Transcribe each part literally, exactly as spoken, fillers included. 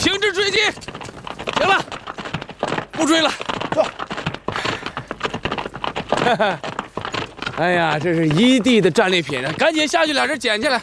停止追击，行了，不追了。走。哈哈，哎呀，这是一地的战利品，赶紧下去俩人捡起来。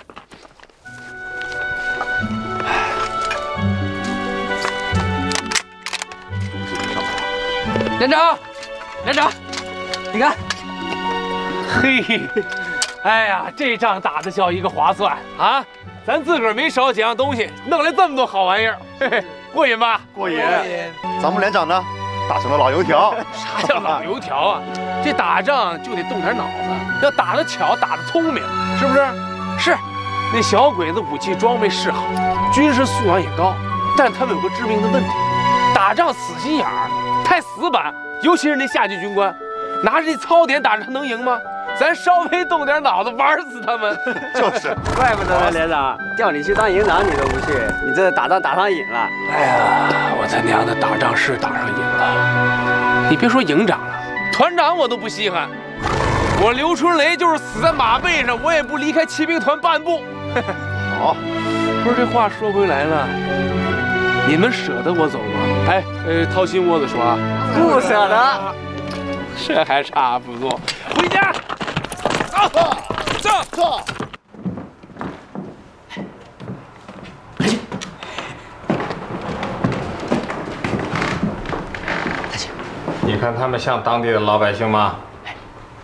连长，连长，你看，嘿，哎呀，这仗打得叫一个划算啊！咱自个儿没少几样东西，弄来这么多好玩意儿，嘿嘿，过瘾吧？ 过瘾。咱们连长呢，打成了老油条。 啥叫老油条啊？这打仗就得动点脑子，要打得巧，打得聪明，是不是？是，那小鬼子武器装备是好，军事素养也高，但他们有个致命的问题，打仗死心眼儿。 太死板，尤其是那下级军官，拿着这糙点打仗，他能赢吗？咱稍微动点脑子，玩死他们。 就是， 怪不得呢，连长叫你去当营长，你都不去，你这打仗打上瘾了。 哎呀，我他娘的打仗是打上瘾了。你别说营长了，团长我都不稀罕。我刘春雷就是死在马背上，我也不离开骑兵团半步。 好， 不是这话说回来了。 你们舍得我走吗？哎，呃，掏心窝子说啊， 不舍得， 这还差不多。回家，走，走，走。 你看他们像当地的老百姓吗？